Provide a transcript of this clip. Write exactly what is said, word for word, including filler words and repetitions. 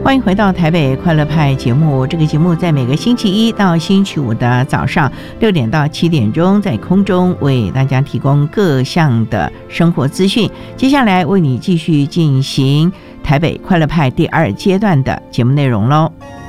欢迎回到台北快乐派节目。这个节目在每个星期一到星期五的早上六点到七点钟，在空中为大家提供各项的生活资讯。接下来为你继续进行台北快乐派第二阶段的节目内容喽。